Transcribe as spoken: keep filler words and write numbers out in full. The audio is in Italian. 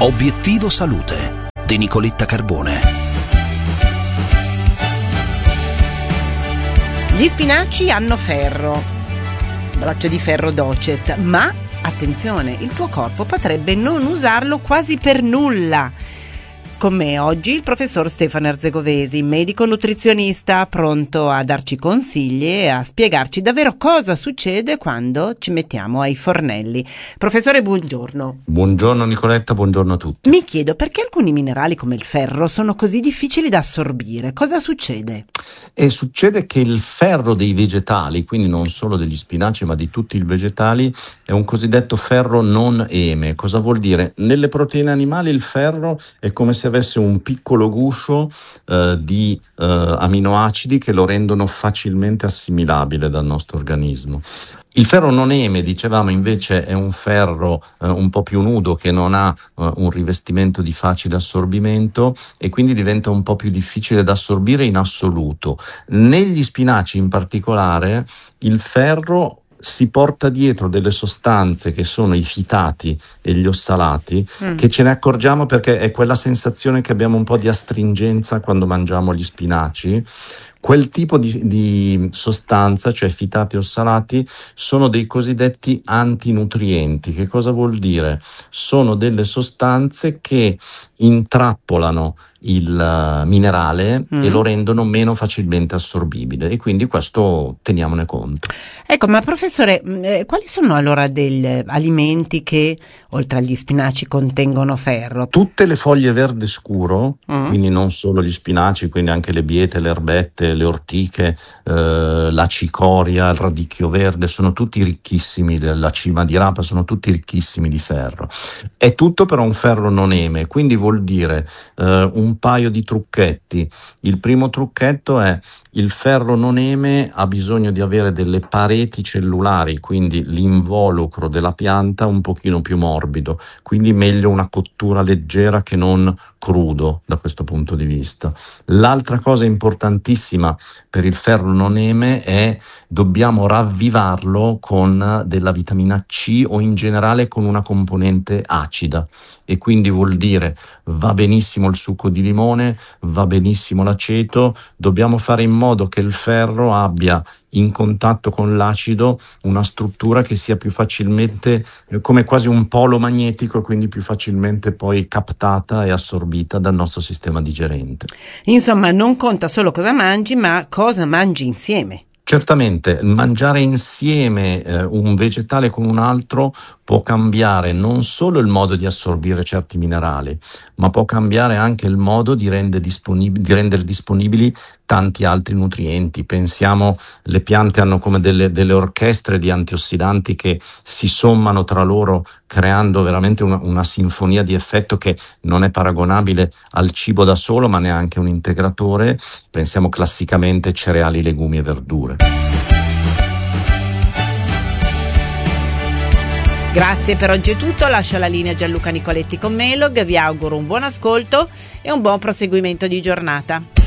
Obiettivo Salute di Nicoletta Carbone. Gli spinaci hanno ferro, braccio di ferro docet, ma attenzione, il tuo corpo potrebbe non usarlo quasi per nulla. Con me oggi il professor Stefano Erzegovesi, medico nutrizionista, pronto a darci consigli e a spiegarci davvero cosa succede quando ci mettiamo ai fornelli. Professore, buongiorno. Buongiorno Nicoletta, buongiorno a tutti. Mi chiedo perché alcuni minerali come il ferro sono così difficili da assorbire. Cosa succede? E succede che il ferro dei vegetali, quindi non solo degli spinaci ma di tutti i vegetali, è un cosiddetto ferro non eme. Cosa vuol dire? Nelle proteine animali il ferro è come se avesse un piccolo guscio eh, di eh, aminoacidi che lo rendono facilmente assimilabile dal nostro organismo. Il ferro non eme, dicevamo, invece è un ferro eh, un po' più nudo che non ha eh, un rivestimento di facile assorbimento e quindi diventa un po' più difficile da assorbire in assoluto. Negli spinaci in particolare il ferro si porta dietro delle sostanze che sono i fitati e gli ossalati, mm. che ce ne accorgiamo perché è quella sensazione che abbiamo un po' di astringenza quando mangiamo gli spinaci. Quel tipo di, di sostanza, cioè fitati e ossalati, sono dei cosiddetti antinutrienti. Che cosa vuol dire? Sono delle sostanze che intrappolano il uh, minerale mm. e lo rendono meno facilmente assorbibile, e quindi questo teniamone conto. Ecco, ma professore, eh, quali sono allora degli alimenti che oltre agli spinaci contengono ferro? Tutte le foglie verde scuro, mm. quindi non solo gli spinaci, quindi anche le biete, le erbette, le ortiche, eh, la cicoria, il radicchio verde, sono tutti ricchissimi, la cima di rapa, sono tutti ricchissimi di ferro. È tutto però un ferro non eme, quindi vuol dire eh, un un paio di trucchetti. Il primo trucchetto è: il ferro non eme ha bisogno di avere delle pareti cellulari, quindi l'involucro della pianta un pochino più morbido, quindi meglio una cottura leggera che non crudo da questo punto di vista. L'altra cosa importantissima per il ferro non eme è: dobbiamo ravvivarlo con della vitamina C o in generale con una componente acida, e quindi vuol dire va benissimo il succo di limone, va benissimo l'aceto. Dobbiamo fare in modo che il ferro abbia in contatto con l'acido una struttura che sia più facilmente eh, come quasi un polo magnetico, e quindi più facilmente poi captata e assorbita dal nostro sistema digerente. Insomma, non conta solo cosa mangi, ma cosa mangi insieme. Certamente, mangiare insieme eh, un vegetale con un altro può cambiare non solo il modo di assorbire certi minerali, ma può cambiare anche il modo di rendere disponibili, di rendere disponibili tanti altri nutrienti. Pensiamo, le piante hanno come delle, delle orchestre di antiossidanti che si sommano tra loro, creando veramente una, una sinfonia di effetto che non è paragonabile al cibo da solo, ma neanche un integratore. Pensiamo classicamente cereali, legumi e verdure. Grazie, per oggi è tutto. Lascio la linea a Gianluca Nicoletti con Melog. Vi auguro un buon ascolto e un buon proseguimento di giornata.